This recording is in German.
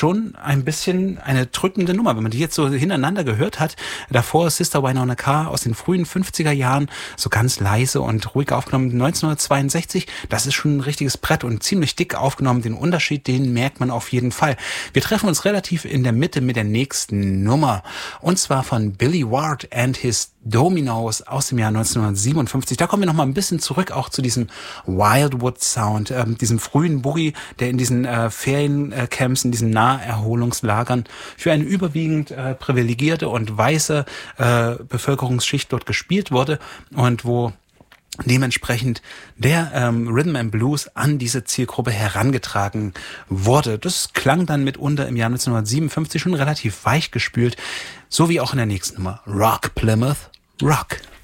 schon ein bisschen eine drückende Nummer, wenn man die jetzt so hintereinander gehört hat. Davor Sister Winona Carr aus den frühen 50er Jahren, so ganz leise und ruhig aufgenommen 1962. Das ist schon ein richtiges Brett und ziemlich dick aufgenommen. Den Unterschied, den merkt man auf jeden Fall. Wir treffen uns relativ in der Mitte mit der nächsten Nummer. Und zwar von Billy Ward and His Dominos aus dem Jahr 1957. Da kommen wir noch mal ein bisschen zurück, auch zu diesem Wildwood Sound, diesem frühen Boogie, der in diesen Feriencamps, in diesen Naherholungslagern für eine überwiegend privilegierte und weiße Bevölkerungsschicht dort gespielt wurde und wo dementsprechend der Rhythm and Blues an diese Zielgruppe herangetragen wurde. Das klang dann mitunter im Jahr 1957 schon relativ weich gespült, so wie auch in der nächsten Nummer. Rock Plymouth Rock.